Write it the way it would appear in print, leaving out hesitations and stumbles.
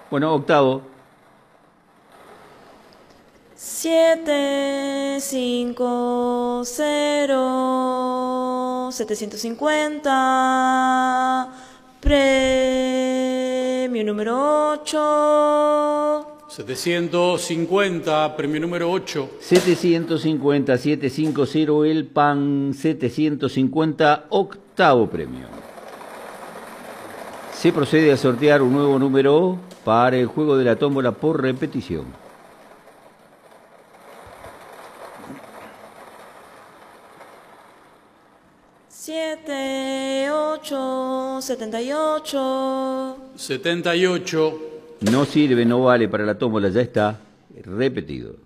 Bueno, octavo. 7, 5, 0, 750, premio número 8. 750, premio número 8. 750, 750, el PAN 750, octavo premio. Se procede a sortear un nuevo número para el juego de la tómbola por repetición. 7, 8, 78. 78. No sirve, no vale para la tómbola, ya está repetido.